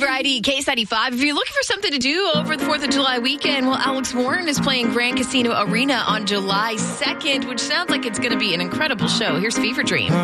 Variety, K75. If you're looking for something to do over the 4th of July weekend, well, Alex Warren is playing Grand Casino Arena on July 2nd, which sounds like it's going to be an incredible show. Here's Fever Dream.